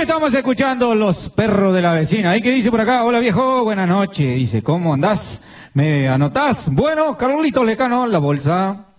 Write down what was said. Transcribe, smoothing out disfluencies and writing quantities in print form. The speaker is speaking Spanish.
estamos escuchando Los Perros de la Vecina. ¿Y qué dice por acá? Hola viejo, buenas noches. Dice, ¿cómo andás? ¿Me anotás? Bueno, Carlitos Lecano, la bolsa.